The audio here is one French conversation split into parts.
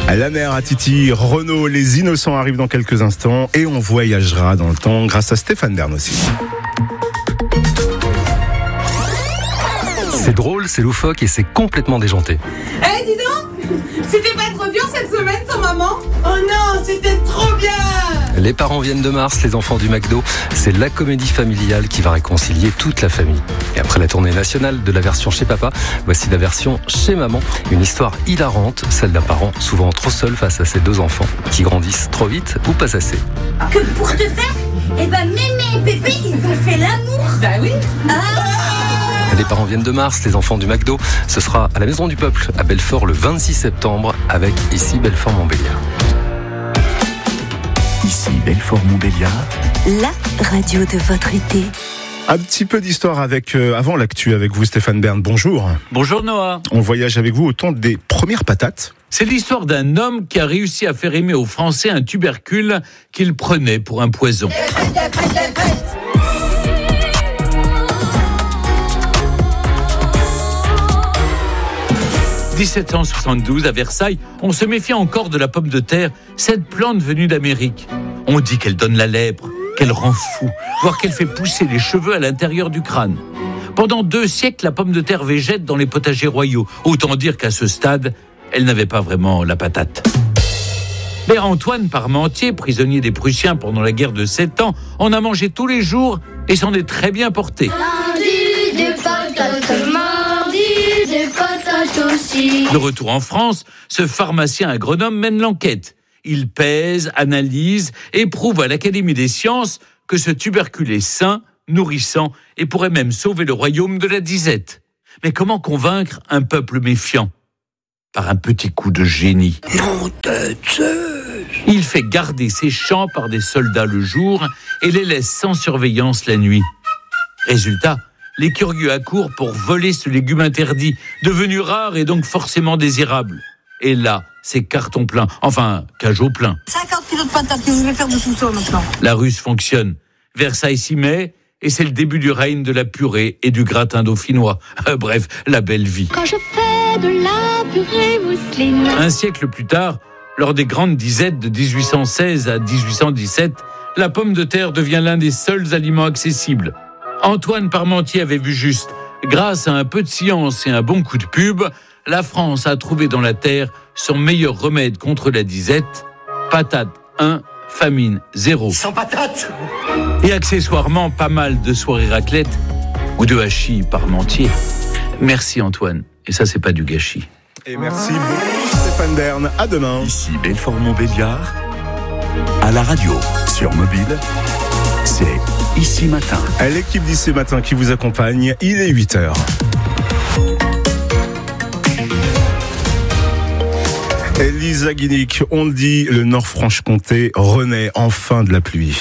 La mère à Titi, Renaud, les innocents arrivent dans quelques instants et on voyagera dans le temps grâce à Stéphane Bern aussi. C'est drôle, c'est loufoque et c'est complètement déjanté. Dis donc, c'était pas trop dur cette semaine sans maman? Oh non, c'était trop bien! Les parents viennent de Mars, les enfants du McDo. C'est la comédie familiale qui va réconcilier toute la famille. Et après la tournée nationale de la version chez papa, voici la version chez maman. Une histoire hilarante, celle d'un parent souvent trop seul face à ses deux enfants qui grandissent trop vite ou pas assez. Que pour te faire, Mémé et Pépé, ils ont fait l'amour. Bah oui. Les parents viennent de Mars, les enfants du McDo. Ce sera à la Maison du Peuple à Belfort le 26 septembre avec ici Belfort-Montbéliard. Ici Belfort-Montbéliard, la radio de votre été. Un petit peu d'histoire avant l'actu avec vous, Stéphane Bern. Bonjour. Bonjour Noah. On voyage avec vous au temps des premières patates. C'est l'histoire d'un homme qui a réussi à faire aimer aux Français un tubercule qu'il prenait pour un poison. 1772, à Versailles, on se méfie encore de la pomme de terre, cette plante venue d'Amérique. On dit qu'elle donne la lèpre, qu'elle rend fou, voire qu'elle fait pousser les cheveux à l'intérieur du crâne. Pendant 2 siècles, la pomme de terre végète dans les potagers royaux. Autant dire qu'à ce stade, elle n'avait pas vraiment la patate. Mais Antoine Parmentier, prisonnier des Prussiens pendant la guerre de 7 ans, en a mangé tous les jours et s'en est très bien porté. Lundi, des patates, mardi, des patates aussi. De retour en France, ce pharmacien agronome mène l'enquête. Il pèse, analyse et prouve à l'Académie des sciences que ce tubercule est sain, nourrissant et pourrait même sauver le royaume de la disette. Mais comment convaincre un peuple méfiant ? Par un petit coup de génie. Il fait garder ses champs par des soldats le jour et les laisse sans surveillance la nuit. Résultat, les curieux accourent pour voler ce légume interdit, devenu rare et donc forcément désirable. Et là, c'est carton plein, enfin, cajot plein. 50 kilos de patates, que je vais faire de tout ça maintenant. La ruse fonctionne. Versailles s'y met et c'est le début du règne de la purée et du gratin dauphinois. Bref, la belle vie. Quand je fais de la purée mousseline. Un siècle plus tard, lors des grandes disettes de 1816 à 1817, la pomme de terre devient l'un des seuls aliments accessibles. Antoine Parmentier avait vu juste. Grâce à un peu de science et un bon coup de pub, la France a trouvé dans la terre son meilleur remède contre la disette. Patate 1, famine 0. sans patate. Et accessoirement, pas mal de soirées raclette ou de hachis Parmentier. Merci Antoine. Et ça, c'est pas du gâchis. Et merci beaucoup Stéphane Bern. À demain. Ici Belfort-Montbéliard, à la radio, sur mobile, c'est Ici Matin. L'équipe d'Ici Matin qui vous accompagne, il est 8h. Elisa Guinic, on le dit, le Nord-Franche-Comté renaît enfin de la pluie.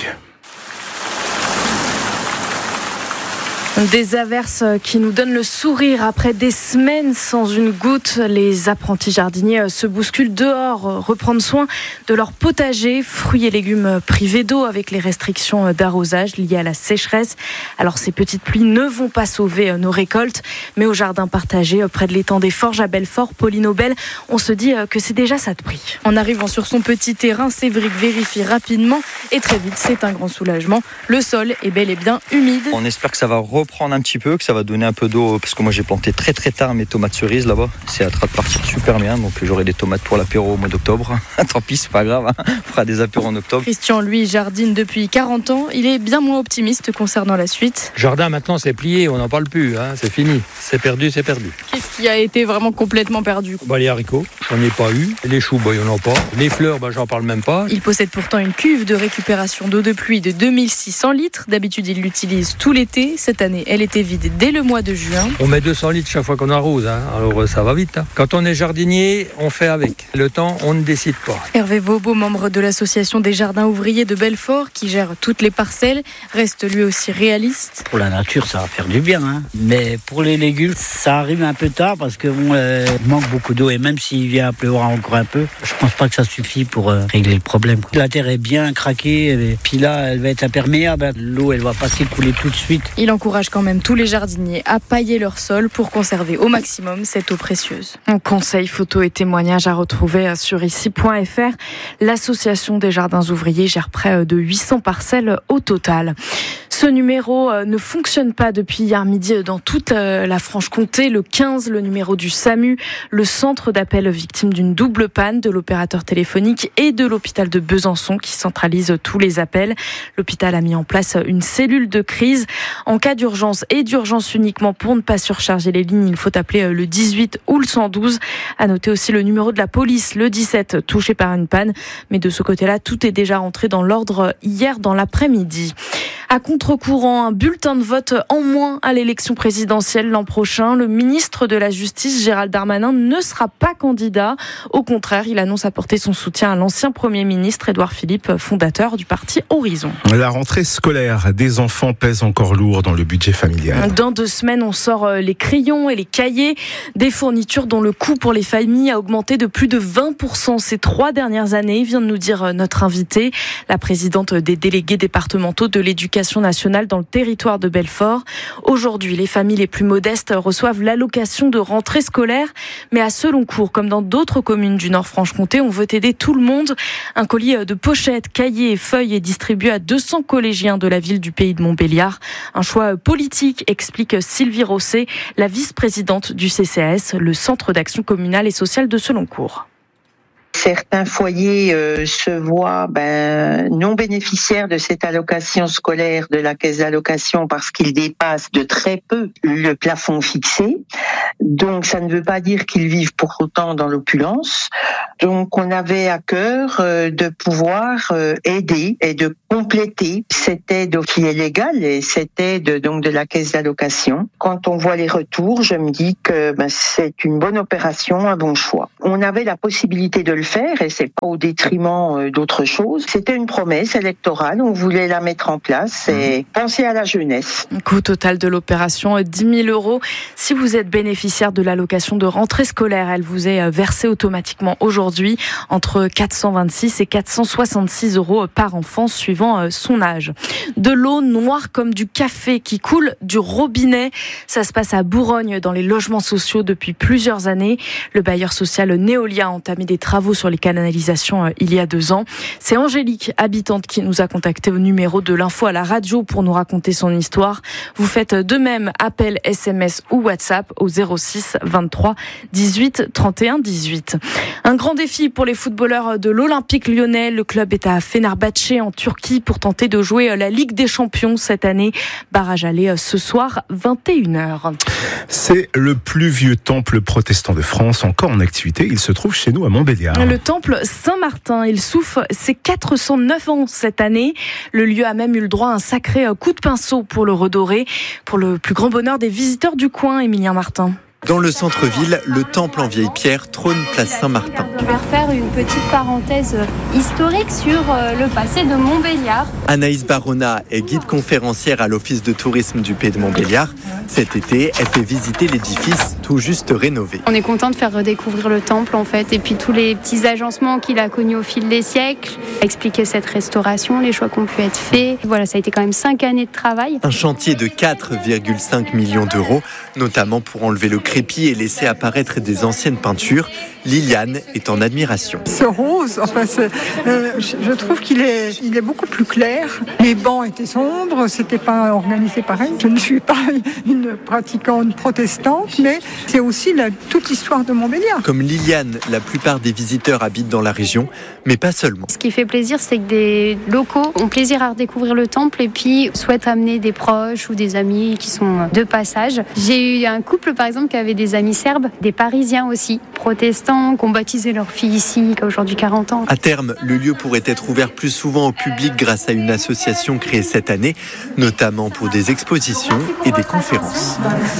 Des averses qui nous donnent le sourire après des semaines sans une goutte. Les apprentis jardiniers se bousculent dehors, reprendre soin de leur potager, fruits et légumes privés d'eau avec les restrictions d'arrosage liées à la sécheresse. Alors ces petites pluies ne vont pas sauver nos récoltes, mais au jardin partagé près de l'étang des Forges à Belfort, Pauline Aubel, on se dit que c'est déjà ça de prix. En arrivant sur son petit terrain, Sévric vérifie rapidement et très vite, c'est un grand soulagement. Le sol est bel et bien humide. On espère que ça va reprendre un petit peu, que ça va donner un peu d'eau, parce que moi j'ai planté très très tard mes tomates cerises là-bas. C'est en train de partir super bien, donc j'aurai des tomates pour l'apéro au mois d'octobre. Tant pis, c'est pas grave, on fera des apéros en octobre. Christian, lui, jardine depuis 40 ans. Il est bien moins optimiste concernant la suite. Jardin maintenant c'est plié, on n'en parle plus, c'est fini. C'est perdu, c'est perdu. Qu'est-ce qui a été vraiment complètement perdu ? Les haricots, j'en ai pas eu. Les choux, il n'y en a pas. Les fleurs, j'en parle même pas. Il possède pourtant une cuve de récupération d'eau de pluie de 2600 litres. D'habitude, il l'utilise tout l'été. Cette année, elle était vide dès le mois de juin. On met 200 litres chaque fois qu'on arrose, alors ça va vite. Quand on est jardinier, on fait avec. Le temps, on ne décide pas. Hervé Vaubeau, membre de l'association des jardins ouvriers de Belfort, qui gère toutes les parcelles, reste lui aussi réaliste. Pour la nature, ça va faire du bien, mais pour les légumes, ça arrive un peu tard parce que manque beaucoup d'eau et même s'ils vient à pleuvoir encore un peu. Je pense pas que ça suffit pour régler le problème. La terre est bien craquée, et puis là, elle va être imperméable. L'eau, elle va passer couler tout de suite. Il encourage quand même tous les jardiniers à pailler leur sol pour conserver au maximum cette eau précieuse. Un conseil, photos et témoignages à retrouver sur ici.fr. L'association des jardins ouvriers gère près de 800 parcelles au total. Ce numéro ne fonctionne pas depuis hier midi dans toute la Franche-Comté. Le 15, le numéro du SAMU, le centre d'appel victime d'une double panne de l'opérateur téléphonique et de l'hôpital de Besançon qui centralise tous les appels. L'hôpital a mis en place une cellule de crise. En cas d'urgence et d'urgence uniquement pour ne pas surcharger les lignes, il faut appeler le 18 ou le 112. À noter aussi le numéro de la police, le 17, touché par une panne. Mais de ce côté-là, tout est déjà rentré dans l'ordre hier dans l'après-midi. À contre-courant, un bulletin de vote en moins à l'élection présidentielle l'an prochain. Le ministre de la Justice, Gérald Darmanin, ne sera pas candidat. Au contraire, il annonce apporter son soutien à l'ancien Premier ministre, Édouard Philippe, fondateur du parti Horizon. La rentrée scolaire des enfants pèse encore lourd dans le budget familial. Dans 2 semaines, on sort les crayons et les cahiers, des fournitures dont le coût pour les familles a augmenté de plus de 20% ces 3 dernières années, vient de nous dire notre invitée, la présidente des délégués départementaux de l'éducation nationale dans le territoire de Belfort. Aujourd'hui, les familles les plus modestes reçoivent l'allocation de rentrée scolaire, mais à Seloncourt, comme dans d'autres communes du Nord-Franche-Comté, on veut aider tout le monde. Un colis de pochettes, cahiers et feuilles est distribué à 200 collégiens de la ville du Pays de Montbéliard. Un choix politique, explique Sylvie Rosset, la vice-présidente du CCAS, le Centre d'action communale et sociale de Seloncourt. Certains foyers se voient non bénéficiaires de cette allocation scolaire de la caisse d'allocation parce qu'ils dépassent de très peu le plafond fixé. Donc ça ne veut pas dire qu'ils vivent pour autant dans l'opulence. Donc on avait à cœur de pouvoir aider et de compléter cette aide qui est légale et cette aide donc de la caisse d'allocation. Quand on voit les retours, je me dis que c'est une bonne opération, un bon choix. On avait la possibilité de le faire et c'est pas au détriment d'autres choses. C'était une promesse électorale, on voulait la mettre en place et penser à la jeunesse. Coût total de l'opération, 10 000 €. Si vous êtes bénéficiaire de l'allocation de rentrée scolaire, elle vous est versée automatiquement aujourd'hui entre 426 et 466 € par enfant suivant son âge. De l'eau noire comme du café qui coule du robinet. Ça se passe à Bourgogne dans les logements sociaux depuis plusieurs années. Le bailleur social Néolia a entamé des travaux sur les canalisations il y a 2 ans. C'est Angélique, habitante, qui nous a contacté au numéro de l'info à la radio pour nous raconter son histoire. Vous faites de même appel, SMS ou WhatsApp au 06 23 18 31 18. Un grand défi pour les footballeurs de l'Olympique lyonnais. Le club est à Fenerbahçe en Turquie pour tenter de jouer la Ligue des Champions cette année. Barrage aller ce soir, 21h. C'est le plus vieux temple protestant de France, encore en activité. Il se trouve chez nous à Montbéliard. Le temple Saint-Martin, il souffle ses 409 ans cette année. Le lieu a même eu le droit à un sacré coup de pinceau pour le redorer, pour le plus grand bonheur des visiteurs du coin, Émilien Martin. Dans le centre-ville, le temple en vieille pierre trône place Saint-Martin. Je vais refaire une petite parenthèse historique sur le passé de Montbéliard. Anaïs Barona est guide conférencière à l'Office de tourisme du Pays de Montbéliard. Cet été, elle fait visiter l'édifice tout juste rénové. On est content de faire redécouvrir le temple en fait, et puis tous les petits agencements qu'il a connus au fil des siècles, expliquer cette restauration, les choix qui ont pu être faits. Voilà, ça a été quand même 5 années de travail. Un chantier de 4,5 millions d'euros, notamment pour enlever le crépi et laisser apparaître des anciennes peintures. Liliane est en admiration. Ce rose, je trouve qu'il est beaucoup plus clair. Les bancs étaient sombres, c'était pas organisé pareil. Je ne suis pas une pratiquante protestante, mais c'est aussi toute l'histoire de Montbéliard. Comme Liliane, la plupart des visiteurs habitent dans la région, mais pas seulement. Ce qui fait plaisir, c'est que des locaux ont plaisir à redécouvrir le temple et puis souhaitent amener des proches ou des amis qui sont de passage. J'ai eu un couple, par exemple, qui avait des amis serbes, des Parisiens aussi, protestants, qui ont baptisé leur fille ici, qui a aujourd'hui 40 ans. À terme, le lieu pourrait être ouvert plus souvent au public grâce à une association créée cette année, notamment pour des expositions et des conférences.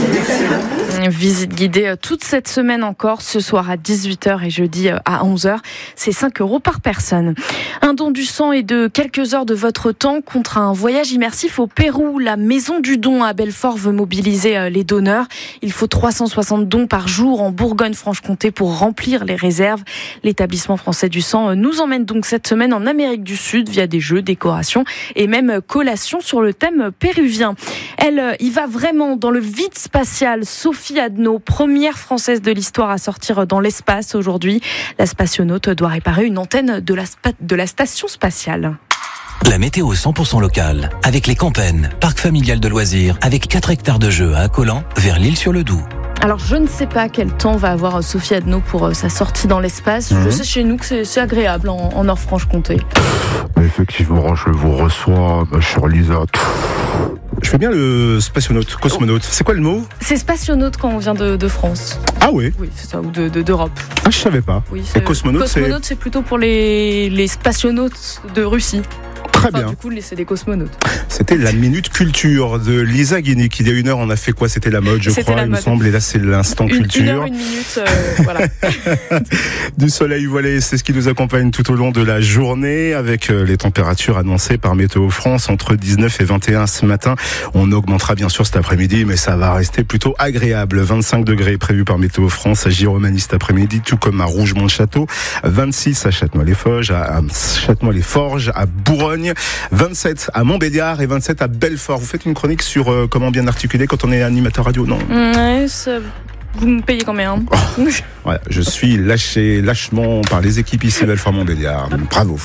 Visite guidée toute cette semaine encore, ce soir à 18h et jeudi à 11h. C'est 5 € par personne. Un don du sang et de quelques heures de votre temps contre un voyage immersif au Pérou. La Maison du Don à Belfort veut mobiliser les donneurs. Il faut 360 dons par jour en Bourgogne-Franche-Comté pour remplir remplir les réserves. L'établissement français du sang nous emmène donc cette semaine en Amérique du Sud via des jeux, décorations et même collations sur le thème péruvien. Elle y va vraiment dans le vide spatial. Sophie Adno, première française de l'histoire à sortir dans l'espace aujourd'hui. La spationaute doit réparer une antenne de la station spatiale. La météo 100% locale, avec les Campennes, parc familial de loisirs, avec 4 hectares de jeux à Accolant, vers l'Isle-sur-le-Doubs. Alors je ne sais pas quel temps va avoir Sophie Adno pour sa sortie dans l'espace. Je sais chez nous que c'est agréable en Nord-Franche-Comté. Effectivement, je vous reçois, ma chère Lisa. Je fais bien le spationaute, cosmonaute. C'est quoi le mot ? C'est spationaute quand on vient de France. Ah oui ? Oui, c'est ça, ou d'Europe. Ah, je savais pas. Oui, et cosmonaute, c'est plutôt pour les spationautes de Russie. Très bien. Du coup, c'est des cosmonautes. C'était la Minute Culture de Lisa Guinic. Il y a 1 heure, on a fait quoi ? C'était la mode, je crois, il me semble. Et là, c'est l'instant culture. 1 heure, 1 minute, voilà. Du soleil voilé, c'est ce qui nous accompagne tout au long de la journée, avec les températures annoncées par Météo France entre 19 et 21 ce matin. On augmentera bien sûr cet après-midi, mais ça va rester plutôt agréable. 25 degrés prévus par Météo France à Giromagny cet après-midi, tout comme à Rougemont-le-Château. 26 à Châtenois-les-Forges, à Bourgogne. 27 à Montbéliard et 27 à Belfort. Vous faites une chronique sur comment bien articuler quand on est animateur radio, non ? Ouais, vous me payez combien ? Voilà, je suis lâché lâchement par les équipes ici Belfort-Montbéliard. Bravo.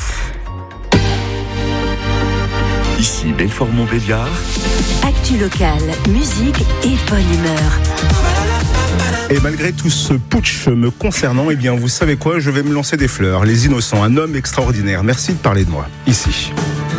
Ici Belfort-Montbéliard. Actu locale, musique et bonne humeur. Et malgré tout ce putsch me concernant, eh bien, vous savez quoi ? Je vais me lancer des fleurs. Les Innocents, un homme extraordinaire. Merci de parler de moi, ici.